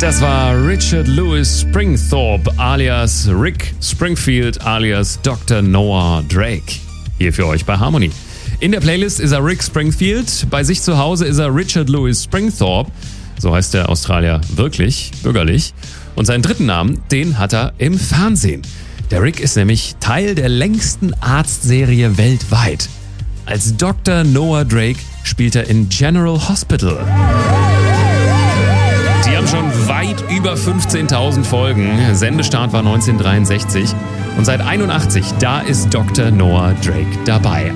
Das war Richard Louis Springthorpe alias Rick Springfield alias Dr. Noah Drake. Hier für euch bei Harmony. In der Playlist ist er Rick Springfield, bei sich zu Hause ist er Richard Louis Springthorpe, so heißt der Australier wirklich, bürgerlich. Und seinen dritten Namen, den hat er im Fernsehen. Der Rick ist nämlich Teil der längsten Arztserie weltweit. Als Dr. Noah Drake spielt er in General Hospital. Die haben schon weit über 15.000 Folgen. Sendestart war 1963. Und seit 81, da ist Dr. Noah Drake dabei.